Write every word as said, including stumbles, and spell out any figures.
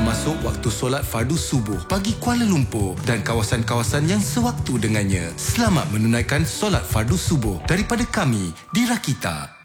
termasuk waktu solat fardu subuh bagi Kuala Lumpur dan kawasan-kawasan yang sewaktu dengannya. Selamat menunaikan solat fardu subuh daripada kami di Rakita.